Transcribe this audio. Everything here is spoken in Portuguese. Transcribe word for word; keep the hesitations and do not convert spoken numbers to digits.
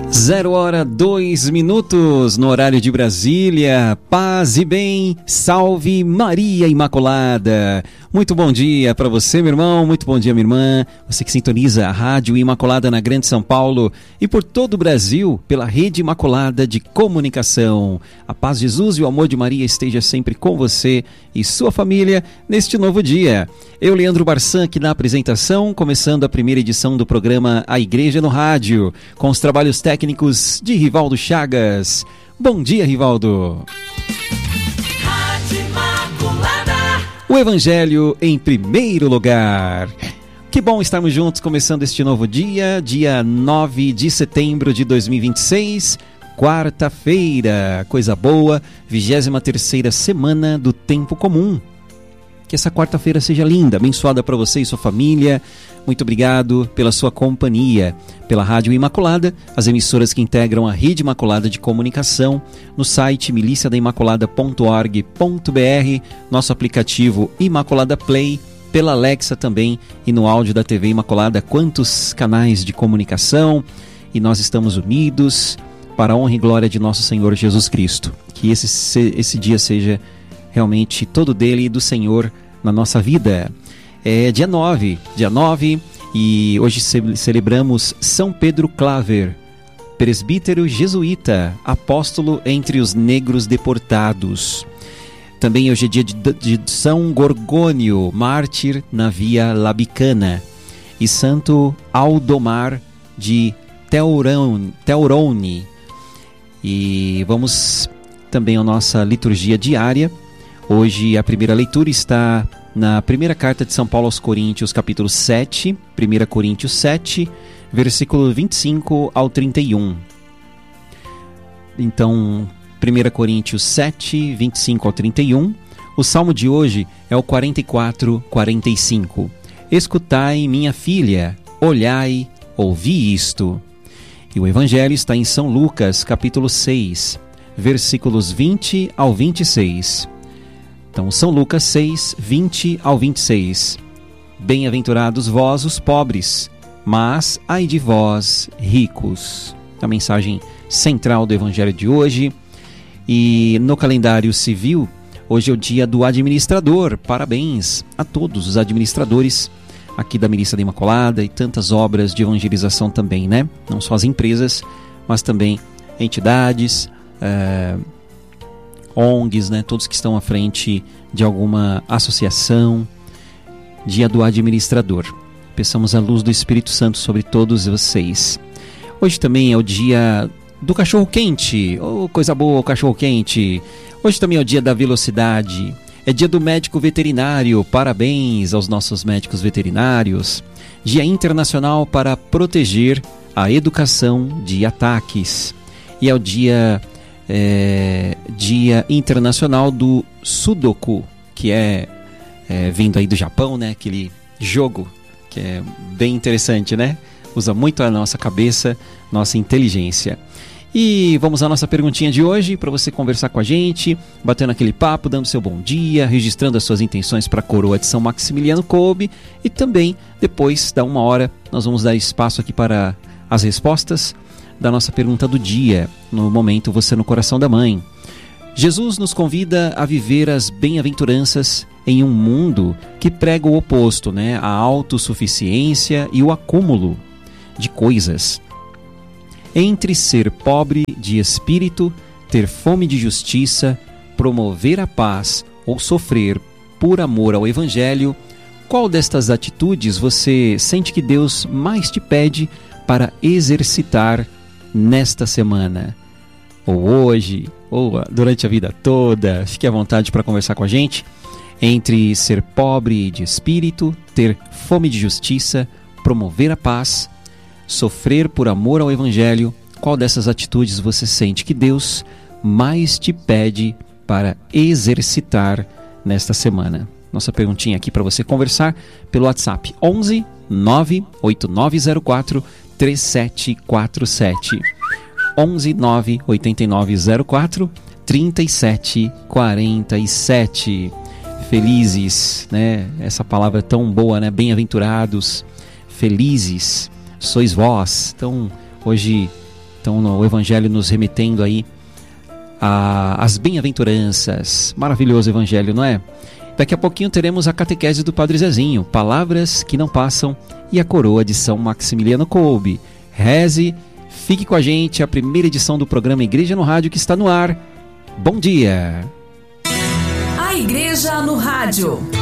Zero hora, dois minutos no horário de Brasília. Paz e bem, salve Maria Imaculada. Muito bom dia para você, meu irmão, muito bom dia, minha irmã. Você que sintoniza a Rádio Imaculada na Grande São Paulo e por todo o Brasil pela Rede Imaculada de Comunicação. A paz de Jesus e o amor de Maria esteja sempre com você e sua família neste novo dia. Eu, Leandro Barçan, aqui na apresentação, começando a primeira edição do programa A Igreja no Rádio, com os trabalhos técnicos de Rivaldo Chagas. Bom dia, Rivaldo. O Evangelho em primeiro lugar. Que bom estarmos juntos começando este novo dia, dia nove de setembro de dois mil e vinte e seis, quarta-feira. Coisa boa, vigésima terceira semana do tempo comum. Que essa quarta-feira seja linda, abençoada para você e sua família. Muito obrigado pela sua companhia, pela Rádio Imaculada, as emissoras que integram a Rede Imaculada de Comunicação, no site milícia da imaculada ponto org ponto br, nosso aplicativo Imaculada Play, pela Alexa também e no áudio da T V Imaculada. Quantos canais de comunicação, e nós estamos unidos para a honra e glória de nosso Senhor Jesus Cristo. Que esse, esse dia seja realmente todo dele e do Senhor na nossa vida. É dia nove, dia nove, e hoje ce- celebramos São Pedro Claver, presbítero jesuíta, apóstolo entre os negros deportados. Também hoje é dia de, de São Gorgônio, mártir na Via Labicana, e Santo Aldomar de Teurone, Teurone. E vamos também à nossa liturgia diária. Hoje a primeira leitura está na primeira carta de São Paulo aos Coríntios, capítulo sete, primeira Coríntios sete, versículo vinte e cinco ao trinta e um. Então, primeira Coríntios sete, vinte e cinco ao trinta e um. O salmo de hoje é o quarenta e quatro, quarenta e cinco. Escutai, minha filha, olhai, ouvi isto. E o evangelho está em São Lucas, capítulo seis, versículos vinte ao vinte e seis. Então, São Lucas seis, vinte ao vinte e seis. Bem-aventurados vós os pobres, mas ai de vós ricos. A mensagem central do evangelho de hoje. E no calendário civil, hoje é o dia do administrador. Parabéns a todos os administradores aqui da Milícia da Imaculada e tantas obras de evangelização também, né? Não só as empresas, mas também entidades, é... O N Gs, né? Todos que estão à frente de alguma associação. Dia do administrador. Peçamos a luz do Espírito Santo sobre todos vocês. Hoje também é o dia do cachorro-quente. Oh, coisa boa, cachorro-quente. Hoje também é o dia da velocidade. É dia do médico veterinário. Parabéns aos nossos médicos veterinários. Dia internacional para proteger a educação de ataques. E é o dia... É, Dia Internacional do Sudoku, que é, é vindo aí do Japão, né? Aquele jogo que é bem interessante, né? Usa muito a nossa cabeça, nossa inteligência. E vamos à nossa perguntinha de hoje, para você conversar com a gente, batendo aquele papo, dando seu bom dia, registrando as suas intenções para a coroa de São Maximiliano Kolbe, e também, depois da uma hora, nós vamos dar espaço aqui para as respostas da nossa pergunta do dia, no momento Você no Coração da Mãe. Jesus nos convida a viver as bem-aventuranças em um mundo que prega o oposto, né? A autossuficiência e o acúmulo de coisas. Entre ser pobre de espírito, ter fome de justiça, promover a paz ou sofrer por amor ao Evangelho, qual destas atitudes você sente que Deus mais te pede para exercitar nesta semana, ou hoje, ou durante a vida toda? Fique à vontade para conversar com a gente. Entre ser pobre de espírito, ter fome de justiça, promover a paz, sofrer por amor ao Evangelho, qual dessas atitudes você sente que Deus mais te pede para exercitar nesta semana? Nossa perguntinha aqui para você conversar pelo WhatsApp onze nove oito nove zero quatro três sete quatro sete. onze nove oito nove zero quatro três sete quatro sete. Felizes, né? Essa palavra tão boa, né? Bem-aventurados, felizes sois vós. Então, hoje Então, no Evangelho nos remetendo aí às bem-aventuranças. Maravilhoso Evangelho, não é? Daqui a pouquinho teremos a catequese do Padre Zezinho, palavras que não passam, e a coroa de São Maximiliano Kolbe. Reze, fique com a gente, a primeira edição do programa Igreja no Rádio que está no ar. Bom dia! A Igreja no Rádio.